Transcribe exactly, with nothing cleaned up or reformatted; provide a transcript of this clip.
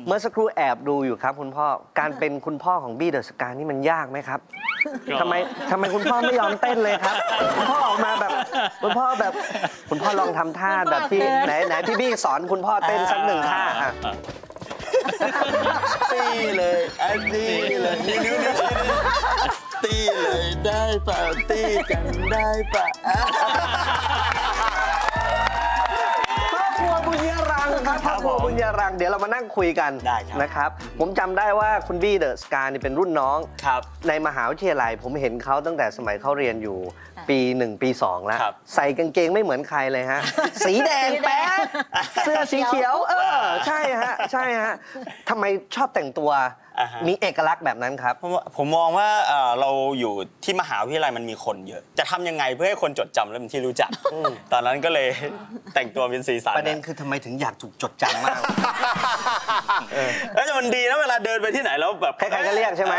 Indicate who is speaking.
Speaker 1: เมื่อสักครู่แอบดูอยู่ครับคุณพ่อการเป็นคุณพ่อของบี้เดอะสกานี่มันยากไหมครับทำไมทำไมคุณพ่อไม่ยอมเต้นเลยครับคุณพ่อออกมาแบบคุณพ่อแบบคุณพ่อลองทำท่าแบบที่ไหนไหนพี่บี้สอนคุณพ่อเต้นสักหนึ่งท่าอ่ะ
Speaker 2: ตีเลยอันนี้เลยนิ้วนิ้วนิ้วตีเลยได้ป่ะตีกันได้ป่ะ
Speaker 1: ครอบครัวบุญยรังครับครอบครัวบุญยรังเดี๋ยวเรามานั่งคุยกันนะครับผมจำได้ว่าคุณบี้เดอะสกานี่เป็นรุ่นน้องในมหาวิทยาลัยผมเห็นเขาตั้งแต่สมัยเขาเรียนอยู่ปีหนึ่งปีสองแล้วใส่กางเกงไม่เหมือนใครเลยฮะสีแดงแป๊ดเสื้อสีเขียวเออใช่ฮะใช่ฮะทำไมชอบแต่งตัวมีเอกลักษณ์แบบนั้นครับ
Speaker 2: ผมมองว่าเราอยู่ที่มหาวิทยาลัยมันมีคนเยอะจะทำยังไงเพื่อให้คนจดจำและเป็นที่รู้จักตอนนั้นก็เลยแต่งตัวเป็นสีสัน
Speaker 1: ประเด็นคือทำไมถึงอยากถูกจดจำมาก
Speaker 2: แล้วมันดีนะเวลาเดินไปที่ไหนแล้วแบบ
Speaker 1: ใครๆก็เรียกใช่ไหม